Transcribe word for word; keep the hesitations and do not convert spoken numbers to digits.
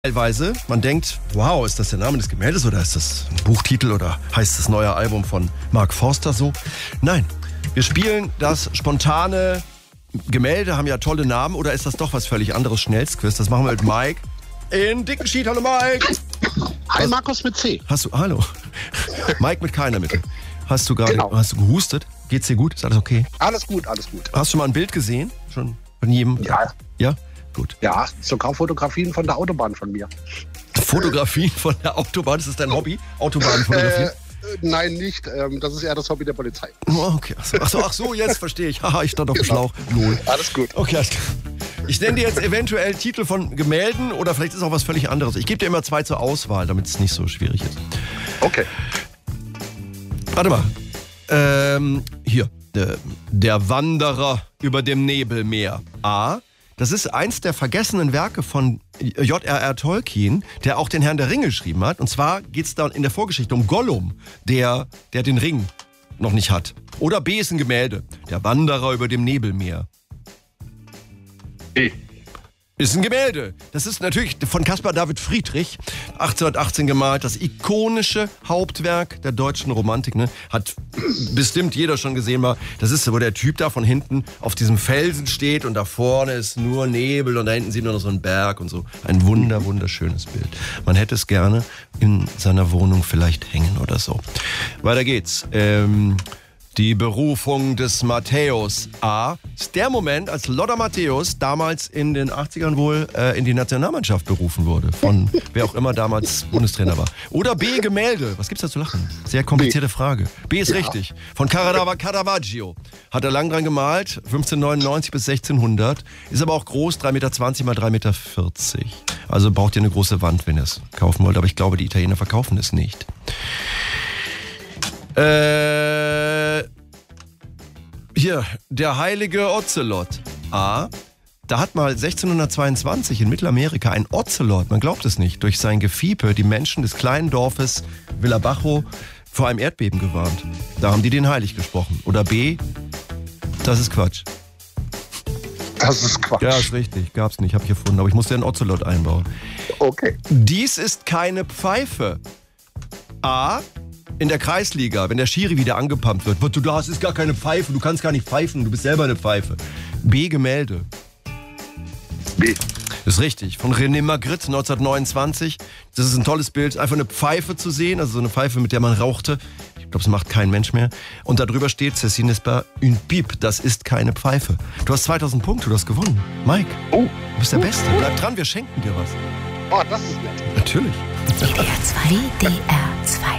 Teilweise, man denkt, wow, ist das der Name des Gemäldes oder ist das ein Buchtitel oder heißt das neue Album von Mark Forster so? Nein, wir spielen das spontane Gemälde, haben ja tolle Namen, oder ist das doch was völlig anderes? Schnellstquiz, das machen wir mit Mike in Dickenschied. Hallo Mike! Hi Markus mit C. Hast du, hallo. Mike mit keiner Mitte. Hast du gerade, Genau. hast du gehustet? Geht's dir gut? Ist alles okay? Alles gut, alles gut. Hast du schon mal ein Bild gesehen? Schon von jedem? Ja. Ja? Gut. Ja, sogar Fotografien von der Autobahn von mir. Fotografien von der Autobahn, ist das dein Hobby? Autobahn fotografieren? Äh, nein, nicht. Ähm, das ist eher das Hobby der Polizei. Oh, okay. Ach so, ach so, jetzt verstehe ich. Haha, ich stand auf dem Genau. Schlauch. Null. Alles gut. Okay, alles klar. Ich nenne dir jetzt eventuell Titel von Gemälden oder vielleicht ist es auch was völlig anderes. Ich gebe dir immer zwei zur Auswahl, damit es nicht so schwierig ist. Okay. Warte mal. Ähm, hier. Der, der Wanderer über dem Nebelmeer. A. Das ist eins der vergessenen Werke von J R R Tolkien, der auch den Herrn der Ringe geschrieben hat. Und zwar geht es da in der Vorgeschichte um Gollum, der, der den Ring noch nicht hat. Oder B ist ein Gemälde. Der Wanderer über dem Nebelmeer. E. Ist ein Gemälde. Das ist natürlich von Caspar David Friedrich, achtzehnhundertachtzehn gemalt, das ikonische Hauptwerk der deutschen Romantik. Ne? Hat bestimmt jeder schon gesehen mal. Das ist, wo der Typ da von hinten auf diesem Felsen steht und da vorne ist nur Nebel und da hinten sieht man noch so einen Berg und so. Ein wunder, wunderschönes Bild. Man hätte es gerne in seiner Wohnung vielleicht hängen oder so. Weiter geht's. Ähm... Die Berufung des Matthäus A. ist der Moment, als Lothar Matthäus damals in den achtzigern wohl äh, in die Nationalmannschaft berufen wurde. Von wer auch immer damals Bundestrainer war. Oder B. Gemälde. Was gibt's da zu lachen? Sehr komplizierte B. Frage. B ist ja richtig. Von Caravaggio. Hat er lang dran gemalt. fünfzehnhundertneunundneunzig bis sechzehnhundert. Ist aber auch groß. drei Meter zwanzig mal drei Meter vierzig. Also braucht ihr eine große Wand, wenn ihr es kaufen wollt. Aber ich glaube, die Italiener verkaufen es nicht. Äh, hier, der heilige Ocelot. A. Da hat mal sechzehnhundertzweiundzwanzig in Mittelamerika ein Ocelot, man glaubt es nicht, durch sein Gefiepe die Menschen des kleinen Dorfes Villabajo vor einem Erdbeben gewarnt. Da haben die den heilig gesprochen. Oder B. Das ist Quatsch. Das ist Quatsch. Ja, ist richtig. Gab's nicht, habe ich erfunden. Aber ich musste einen Ocelot einbauen. Okay. Dies ist keine Pfeife. A. In der Kreisliga, wenn der Schiri wieder angepumpt wird. Was du da hast, ist gar keine Pfeife. Du kannst gar nicht pfeifen. Du bist selber eine Pfeife. B. Gemälde. B. Ist richtig. Von René Magritte neunzehnhundertneunundzwanzig. Das ist ein tolles Bild. Einfach eine Pfeife zu sehen. Also so eine Pfeife, mit der man rauchte. Ich glaube, das macht kein Mensch mehr. Und darüber steht, Ceci n'est pas une pipe. Das ist keine Pfeife. Du hast zweitausend Punkte. Du hast gewonnen. Mike, Oh. du bist der Beste. Bleib dran, wir schenken dir was. Oh, das ist nett. Natürlich. W D R zwei. W D R zwei.